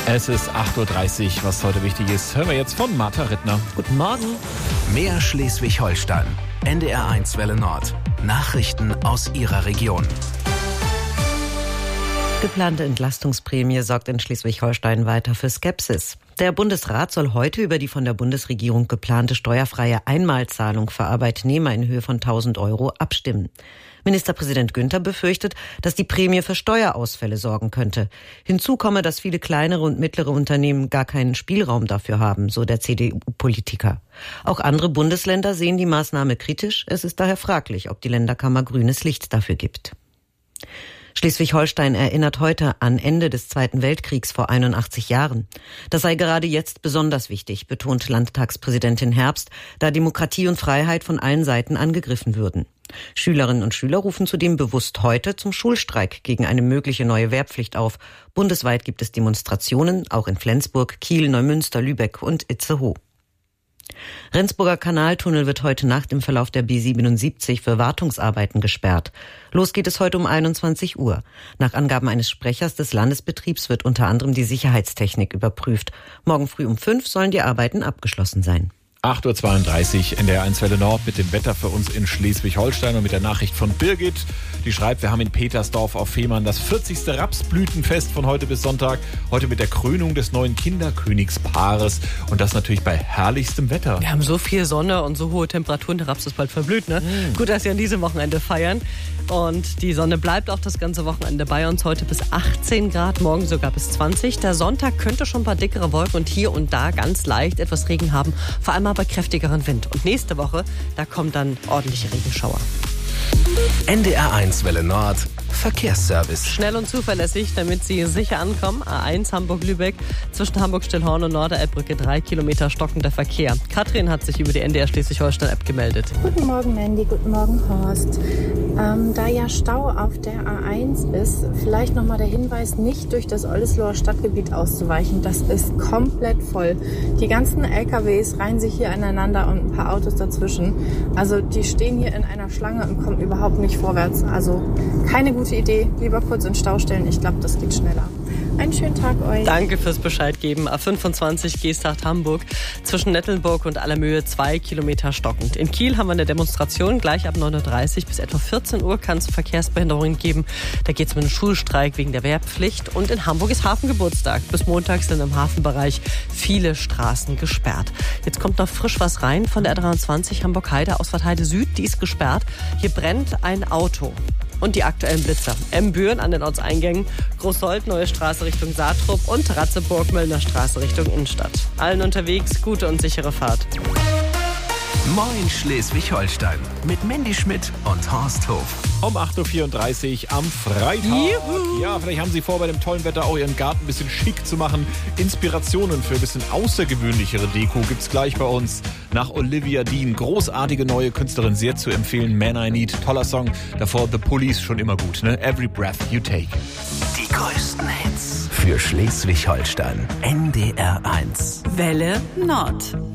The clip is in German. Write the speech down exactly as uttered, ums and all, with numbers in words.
Es ist acht Uhr dreißig, was heute wichtig ist, hören wir jetzt von Martha Rittner. Guten Morgen. Mehr Schleswig-Holstein. N D R eins Welle Nord. Nachrichten aus Ihrer Region. Geplante Entlastungsprämie sorgt in Schleswig-Holstein weiter für Skepsis. Der Bundesrat soll heute über die von der Bundesregierung geplante steuerfreie Einmalzahlung für Arbeitnehmer in Höhe von tausend Euro abstimmen. Ministerpräsident Günther befürchtet, dass die Prämie für Steuerausfälle sorgen könnte. Hinzu komme, dass viele kleinere und mittlere Unternehmen gar keinen Spielraum dafür haben, so der C D U-Politiker. Auch andere Bundesländer sehen die Maßnahme kritisch. Es ist daher fraglich, ob die Länderkammer grünes Licht dafür gibt. Schleswig-Holstein erinnert heute an Ende des Zweiten Weltkriegs vor einundachtzig Jahren. Das sei gerade jetzt besonders wichtig, betont Landtagspräsidentin Herbst, da Demokratie und Freiheit von allen Seiten angegriffen würden. Schülerinnen und Schüler rufen zudem bewusst heute zum Schulstreik gegen eine mögliche neue Wehrpflicht auf. Bundesweit gibt es Demonstrationen, auch in Flensburg, Kiel, Neumünster, Lübeck und Itzehoe. Rendsburger Kanaltunnel wird heute Nacht im Verlauf der B siebenundsiebzig für Wartungsarbeiten gesperrt. Los geht es heute um einundzwanzig Uhr. Nach Angaben eines Sprechers des Landesbetriebs wird unter anderem die Sicherheitstechnik überprüft. Morgen früh um fünf sollen die Arbeiten abgeschlossen sein. acht Uhr zweiunddreißig, N D R eins Welle Nord mit dem Wetter für uns in Schleswig-Holstein und mit der Nachricht von Birgit. Die schreibt, wir haben in Petersdorf auf Fehmarn das vierzigste Rapsblütenfest von heute bis Sonntag. Heute mit der Krönung des neuen Kinderkönigspaares und das natürlich bei herrlichstem Wetter. Wir haben so viel Sonne und so hohe Temperaturen, der Raps ist bald verblüht. Ne? Mm. Gut, dass wir an diesem Wochenende feiern. Und die Sonne bleibt auch das ganze Wochenende bei uns. Heute bis achtzehn Grad, morgen sogar bis zwanzig. Der Sonntag könnte schon ein paar dickere Wolken und hier und da ganz leicht etwas Regen haben. Vor allem aber kräftigeren Wind. Und nächste Woche, da kommen dann ordentliche Regenschauer. N D R eins Welle Nord. Verkehrsservice. Schnell und zuverlässig, damit Sie sicher ankommen. A eins Hamburg-Lübeck, zwischen Hamburg-Stillhorn und Norderelbbrücke drei Kilometer stockender Verkehr. Katrin hat sich über die N D R Schleswig-Holstein-App gemeldet. Guten Morgen, Mandy. Guten Morgen, Horst. Ähm, da ja Stau auf der A eins ist, vielleicht nochmal der Hinweis, nicht durch das Oldesloher Stadtgebiet auszuweichen. Das ist komplett voll. Die ganzen L K Ws reihen sich hier aneinander und ein paar Autos dazwischen. Also die stehen hier in einer Schlange und kommen überhaupt nicht vorwärts. Also keine gute Idee. Lieber kurz in Stau stellen. Ich glaube, das geht schneller. Einen schönen Tag euch. Danke fürs Bescheid geben. A fünfundzwanzig Geesthacht-Hamburg zwischen Nettelnburg und Allermöhe zwei Kilometer stockend. In Kiel haben wir eine Demonstration. Gleich ab neun Uhr dreißig bis etwa vierzehn Uhr kann es Verkehrsbehinderungen geben. Da geht es mit einem Schulstreik wegen der Wehrpflicht. Und in Hamburg ist Hafengeburtstag. Bis Montag sind im Hafenbereich viele Straßen gesperrt. Jetzt kommt noch frisch was rein von der R dreiundzwanzig Hamburg-Heide, Ausfahrt Heide Süd. Die ist gesperrt. Hier brennt ein Auto. Und die aktuellen Blitzer. Embüren an den Ortseingängen, Großsold, Neue Straße Richtung Saatrup und Ratzeburg, Möllner Straße Richtung Innenstadt. Allen unterwegs gute und sichere Fahrt. Moin Schleswig-Holstein mit Mandy Schmidt und Horst Hof. Um acht Uhr vierunddreißig am Freitag. Juhu. Ja, vielleicht haben Sie vor, bei dem tollen Wetter auch Ihren Garten ein bisschen schick zu machen. Inspirationen für ein bisschen außergewöhnlichere Deko gibt's gleich bei uns. Nach Olivia Dean, großartige neue Künstlerin, sehr zu empfehlen. Man I Need, toller Song. Davor The Police, schon immer gut, ne? Every Breath You Take. Die größten Hits für Schleswig-Holstein. N D R eins. Welle Nord.